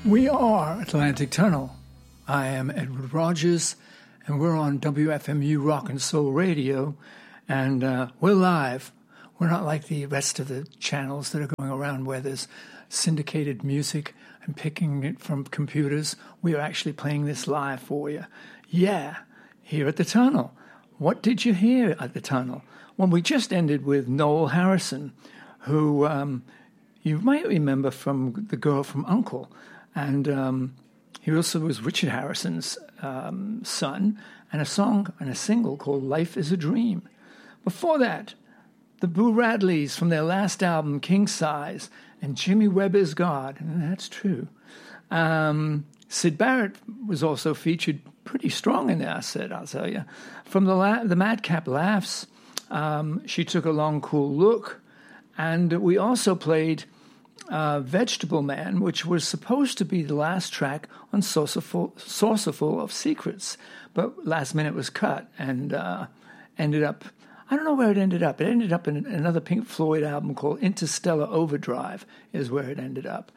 We are Atlantic Tunnel. I am Edward Rogers, and we're on WFMU Rock and Soul Radio, and we're live. We're not like the rest of the channels that are going around where there's syndicated music and picking it from computers. We are actually playing this live for you. Yeah, here at the Tunnel. What did you hear at the Tunnel? Well, we just ended with Noel Harrison, who you might remember from The Girl from U.N.C.L.E., and he also was Richard Harrison's son, and a song and a single called Life is a Dream. Before that, the Boo Radleys from their last album, King Size, and Jimmy Webb is God, and that's true. Syd Barrett was also featured pretty strong in that set, I'll tell you. From the Madcap Laughs, She Took a Long Cool Look, and we also played Vegetable Man, which was supposed to be the last track on Saucerful of Secrets, but last minute was cut and ended up, I don't know where it ended up. It ended up in another Pink Floyd album called Interstellar Overdrive is where it ended up.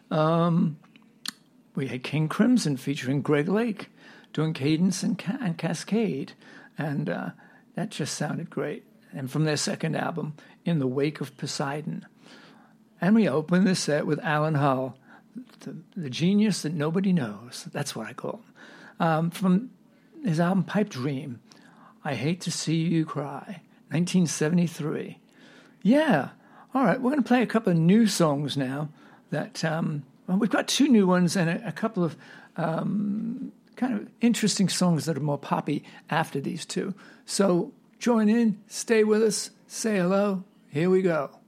We had King Crimson featuring Greg Lake doing Cadence and Cascade, and that just sounded great. And from their second album, In the Wake of Poseidon. And we opened the set with Alan Hull, the genius that nobody knows. That's what I call him. From his album Pipe Dream, I Hate to See You Cry, 1973. Yeah. All right, we're going to play a couple of new songs now. That we've got two new ones and a couple of kind of interesting songs that are more poppy after these two. So join in, stay with us, say hello. Here we go.